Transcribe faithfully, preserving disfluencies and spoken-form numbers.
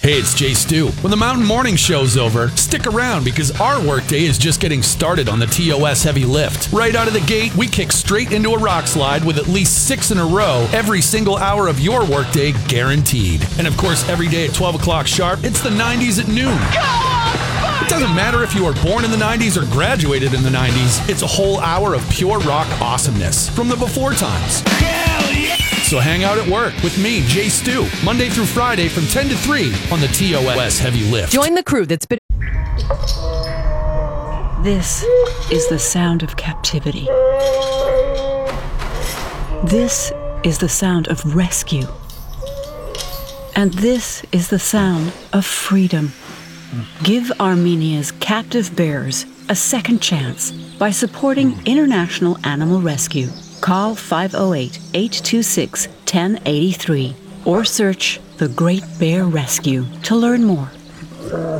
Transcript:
Hey, it's Jay Stu. When the Mountain Morning Show's over, stick around because our workday is just getting started on the T O S Heavy Lift. Right out of the gate, we kick straight into a rock slide with at least six in a row, every single hour of your workday guaranteed. And of course, every day at twelve o'clock sharp, it's the nineties at noon. It doesn't matter if you were born in the nineties or graduated in the nineties, it's a whole hour of pure rock awesomeness from the before times. Hell yeah! So hang out at work with me, Jay Stu, Monday through Friday from ten to three on the T O S Heavy Lift. Join the crew that's been... This is the sound of captivity. This is the sound of rescue. And this is the sound of freedom. Give Armenia's captive bears a second chance by supporting International Animal Rescue. Call five oh eight, eight two six, one oh eight three or search The Great Bear Rescue to learn more.